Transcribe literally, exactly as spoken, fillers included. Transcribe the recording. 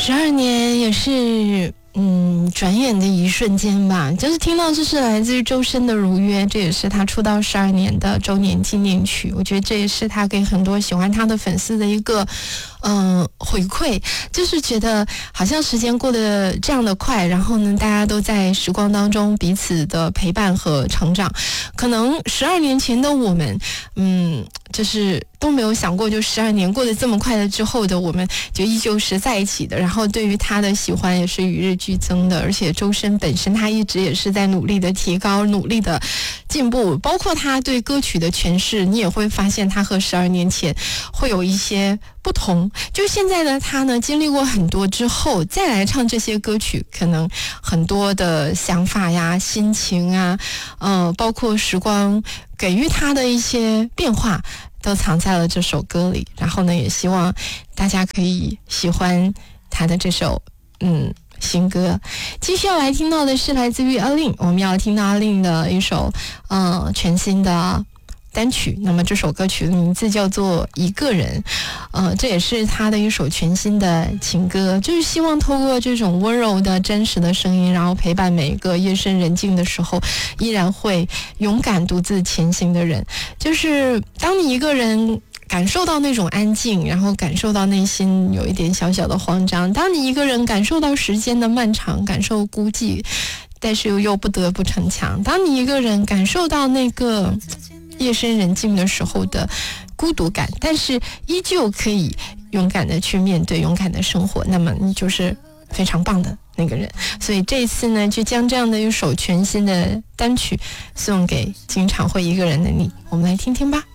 十二年也是嗯，转眼的一瞬间吧。就是听到这是来自于周深的《如约》，这也是他出道十二年的周年纪念曲。我觉得这也是他给很多喜欢他的粉丝的一个嗯、呃、回馈，就是觉得好像时间过得这样的快，然后呢，大家都在时光当中彼此的陪伴和成长。可能十二年前的我们，嗯，就是都没有想过，就十二年过得这么快了之后的我们，就依旧是在一起的。然后对于他的喜欢也是与日俱增的，而且周深本身他一直也是在努力的提高，努力的进步，包括他对歌曲的诠释，你也会发现他和十二年前会有一些不同。就现在呢，他呢经历过很多之后再来唱这些歌曲，可能很多的想法呀、心情啊，呃，包括时光给予他的一些变化，都藏在了这首歌里。然后呢，也希望大家可以喜欢他的这首嗯新歌。继续要来听到的是来自于阿令，我们要听到阿令的一首呃全新的单曲。那么这首歌曲的名字叫做《一个人》，呃，这也是他的一首全新的情歌，就是希望透过这种温柔的真实的声音，然后陪伴每一个夜深人静的时候依然会勇敢独自前行的人。就是当你一个人感受到那种安静，然后感受到内心有一点小小的慌张，当你一个人感受到时间的漫长，感受孤寂，但是又又不得不逞强，当你一个人感受到那个夜深人静的时候的孤独感，但是依旧可以勇敢的去面对，勇敢的生活，那么你就是非常棒的那个人。所以这一次呢，就将这样的一首全新的单曲送给经常会一个人的你，我们来听听吧。